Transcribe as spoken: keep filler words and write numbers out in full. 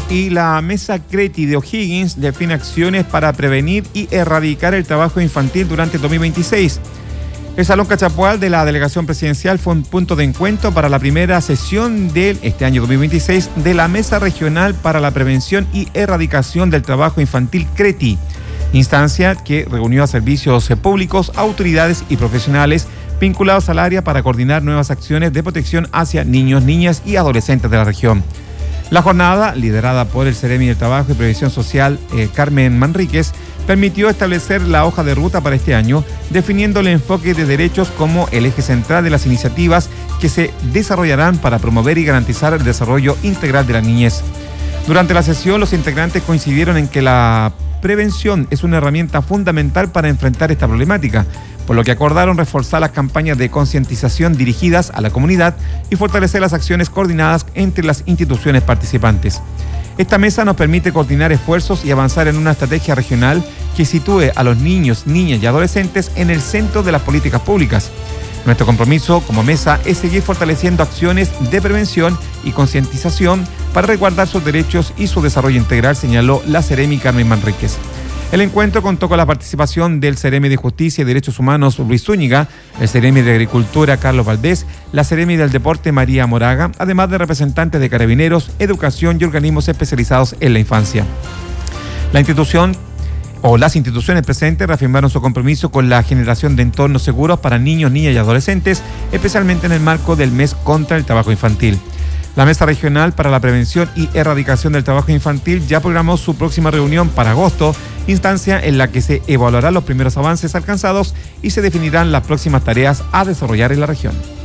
Y la Mesa Creti de O'Higgins define acciones para prevenir y erradicar el trabajo infantil durante dos mil veintiséis. El Salón Cachapual de la Delegación Presidencial fue un punto de encuentro para la primera sesión de este año dos mil veintiséis de la Mesa Regional para la Prevención y Erradicación del Trabajo Infantil Creti, instancia que reunió a servicios públicos, autoridades y profesionales vinculados al área para coordinar nuevas acciones de protección hacia niños, niñas y adolescentes de la región. La jornada, liderada por el Ceremi del Trabajo y Previsión Social, eh, Carmen Manríquez, permitió establecer la hoja de ruta para este año, definiendo el enfoque de derechos como el eje central de las iniciativas que se desarrollarán para promover y garantizar el desarrollo integral de la niñez. Durante la sesión, los integrantes coincidieron en que la prevención es una herramienta fundamental para enfrentar esta problemática, por lo que acordaron reforzar las campañas de concientización dirigidas a la comunidad y fortalecer las acciones coordinadas entre las instituciones participantes. Esta mesa nos permite coordinar esfuerzos y avanzar en una estrategia regional que sitúe a los niños, niñas y adolescentes en el centro de las políticas públicas. Nuestro compromiso como mesa es seguir fortaleciendo acciones de prevención y concientización para resguardar sus derechos y su desarrollo integral, señaló la Ceremi Carmen Manríquez. El encuentro contó con la participación del Ceremi de Justicia y Derechos Humanos Luis Zúñiga, el Ceremi de Agricultura Carlos Valdés, la Ceremi del Deporte María Moraga, además de representantes de Carabineros, Educación y organismos especializados en la infancia. La institución o las instituciones presentes reafirmaron su compromiso con la generación de entornos seguros para niños, niñas y adolescentes, especialmente en el marco del mes contra el trabajo infantil. La Mesa Regional para la Prevención y Erradicación del Trabajo Infantil ya programó su próxima reunión para agosto, instancia en la que se evaluarán los primeros avances alcanzados y se definirán las próximas tareas a desarrollar en la región.